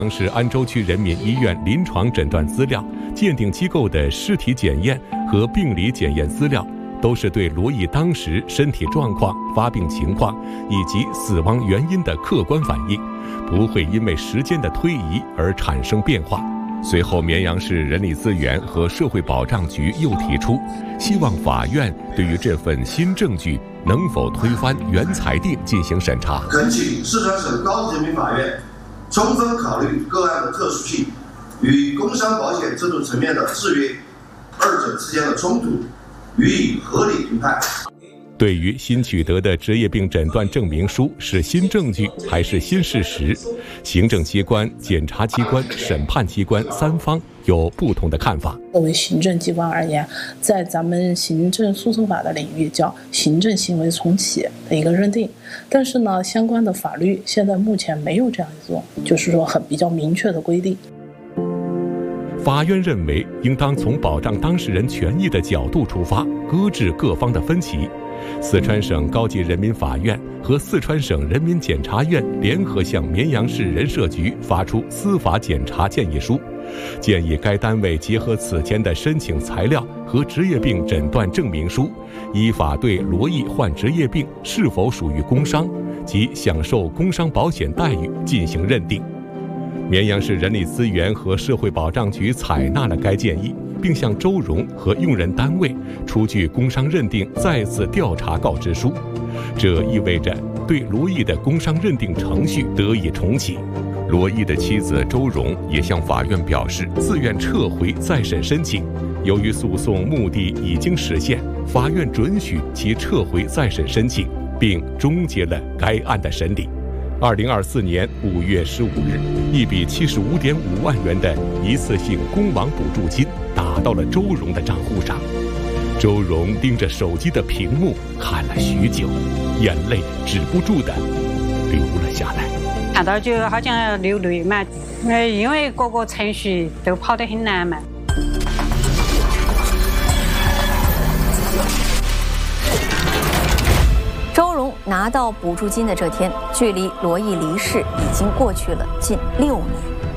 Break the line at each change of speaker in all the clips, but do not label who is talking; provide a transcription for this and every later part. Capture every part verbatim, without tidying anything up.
是安州区人民医院临床诊断资料、鉴定机构的尸体检验和病理检验资料，都是对罗毅当时身体状况、发病情况以及死亡原因的客观反映，不会因为时间的推移而产生变化。随后，绵阳市人力资源和社会保障局又提出，希望法院对于这份新证据能否推翻原裁定进行审查。
恳请四川省高级人民法院充分考虑个案的特殊性与工伤保险制度层面的制约，二者之间的冲突予以合理评判。
对于新取得的职业病诊断证明书是新证据还是新事实，行政机关、检察机关、审判机关三方有不同的看法。
作为行政机关而言，在咱们行政诉讼法的领域叫行政行为重启的一个认定，但是呢，相关的法律现在目前没有这样一种，就是说很比较明确的规定。
法院认为，应当从保障当事人权益的角度出发，搁置各方的分歧。四川省高级人民法院和四川省人民检察院联合向绵阳市人社局发出司法检查建议书，建议该单位结合此前的申请材料和职业病诊断证明书，依法对罗毅患职业病是否属于工伤及享受工伤保险待遇进行认定。绵阳市人力资源和社会保障局采纳了该建议，并向周荣和用人单位出具工伤认定再次调查告知书，这意味着对罗毅的工伤认定程序得以重启。罗毅的妻子周荣也向法院表示自愿撤回再审申请，由于诉讼目的已经实现，法院准许其撤回再审申请，并终结了该案的审理。二零二四年五月十五日，一笔七十五点五万元的一次性工亡补助金打到了周荣的账户上。周荣盯着手机的屏幕看了许久，眼泪止不住的流了下来。
看到就好像要流泪嘛，呃，因为各个程序都跑得很难嘛。
周荣拿到补助金的这天，距离罗毅离世已经过去了近六年。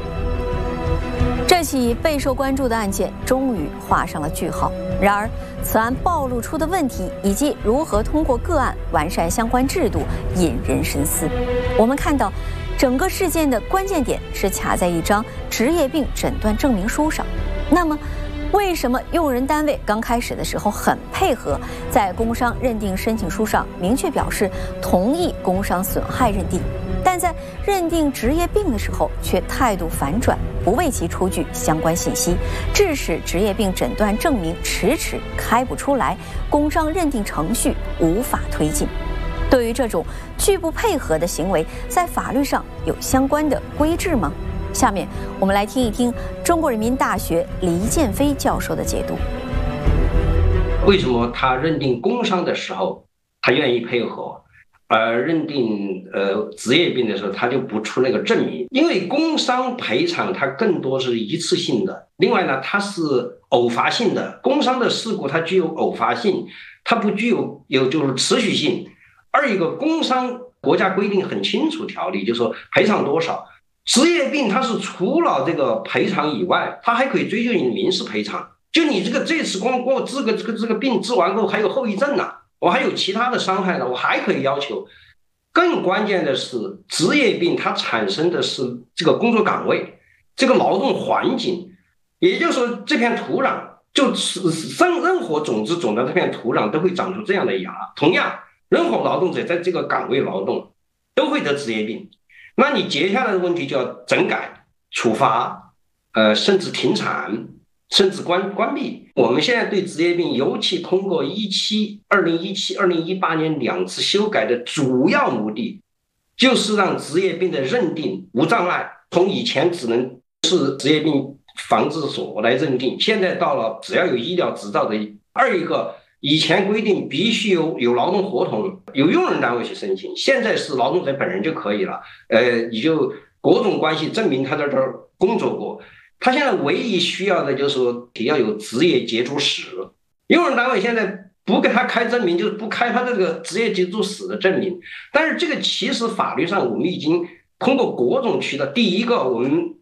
这起备受关注的案件终于画上了句号。然而，此案暴露出的问题以及如何通过个案完善相关制度，引人深思。我们看到，整个事件的关键点是卡在一张职业病诊断证明书上。那么，为什么用人单位刚开始的时候很配合，在工伤认定申请书上明确表示同意工伤损害认定，但在认定职业病的时候却态度反转，不为其出具相关信息，致使职业病诊断证明迟迟开不出来，工伤认定程序无法推进？对于这种拒不配合的行为，在法律上有相关的规制吗？下面我们来听一听中国人民大学黎建飞教授的解读。
为什么他认定工伤的时候他愿意配合，而认定呃职业病的时候他就不出那个证明？因为工伤赔偿它更多是一次性的，另外呢它是偶发性的，工伤的事故它具有偶发性，它不具有有就是持续性。二一个工伤国家规定很清楚，条例就是说赔偿多少。职业病它是除了这个赔偿以外，它还可以追究你民事赔偿。就你这个这次光光这个这个这个病治完后还有后遗症呢，我还有其他的伤害呢，我还可以要求。更关键的是，职业病它产生的是这个工作岗位，这个劳动环境，也就是说这片土壤，就是任任何种子种的这片土壤都会长出这样的芽。同样，任何劳动者在这个岗位劳动都会得职业病。那你接下来的问题就要整改、处罚，呃，甚至停产，甚至关关闭。我们现在对职业病，尤其通过一七、二零一七、二零一八年两次修改的主要目的，就是让职业病的认定无障碍。从以前只能是职业病防治所来认定，现在到了只要有医疗执照的。二一个，以前规定必须有有劳动合同，有用人单位去申请，现在是劳动者本人就可以了。呃，你就各种关系证明他在这儿工作过。他现在唯一需要的就是说要有职业接触史。用人单位现在不给他开证明，就是不开他这个职业接触史的证明。但是这个其实法律上我们已经通过各种渠道，第一个我们